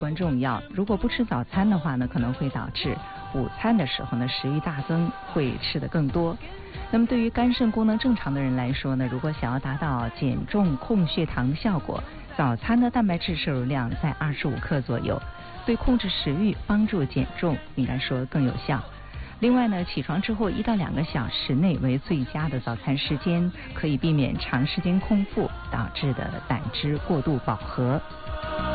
关重要。如果不吃早餐的话呢，可能会导致午餐的时候呢食欲大增，会吃得更多。那么对于肝肾功能正常的人来说呢，如果想要达到减重控血糖的效果，早餐的蛋白质摄入量在25克左右，对控制食欲、帮助减重应该说更有效。另外呢，起床之后1到2个小时内为最佳的早餐时间，可以避免长时间空腹导致的胆汁过度饱和。